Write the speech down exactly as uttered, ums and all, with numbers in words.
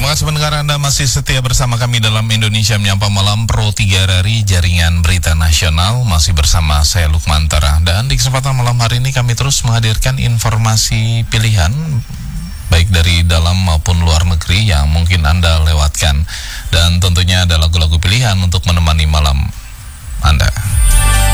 Terima kasih pendengar, Anda masih setia bersama kami dalam Indonesia Menyapa Malam Pro tiga dari Jaringan Berita Nasional. Masih bersama saya Lukman Tara. Dan di kesempatan malam hari ini kami terus menghadirkan informasi pilihan baik dari dalam maupun luar negeri yang mungkin Anda lewatkan. Dan tentunya ada lagu-lagu pilihan untuk menemani malam Anda.